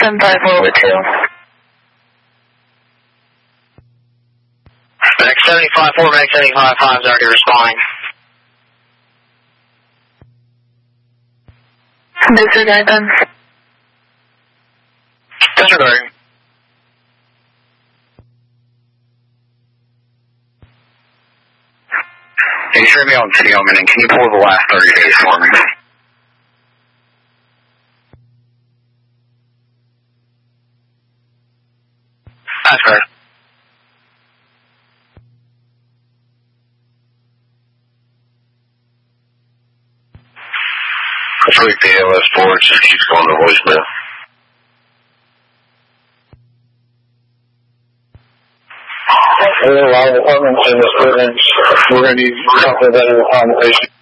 754 with 2. Max 754, Max 755 is already responding. Disregard then. Disregarding. Can you show me on video a minute? Can you pull the last 30 days for me? That's fair. This week the ALS board just keeps going to voicemail. There are a lot of departments in this building. We're going to need something better accommodation.